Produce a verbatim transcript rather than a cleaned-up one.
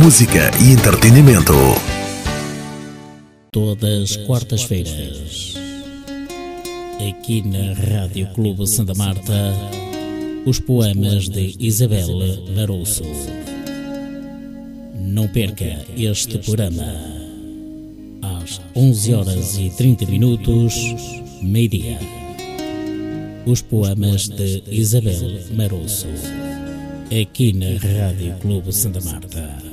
música e entretenimento. Todas quartas-feiras, aqui na Rádio Clube Santa Marta, os poemas de Isabel Maroço. Não perca este programa. Às onze horas e trinta minutos, meio-dia. Os poemas de Isabel Maroço, aqui na Rádio Clube Santa Marta.